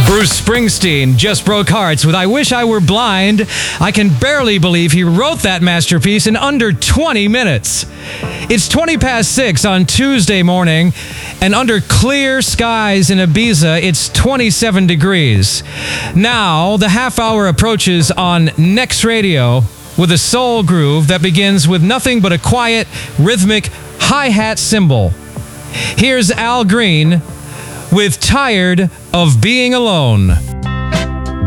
Bruce Springsteen just broke hearts with I Wish I Were Blind. I can barely believe he wrote that masterpiece in under 20 minutes. It's 20 past 6 on Tuesday morning, and under clear skies in Ibiza, it's 27 degrees. Now, the half hour approaches on Next Radio with a soul groove that begins with nothing but a quiet, rhythmic hi-hat cymbal. Here's Al Green with Tired of Being Alone.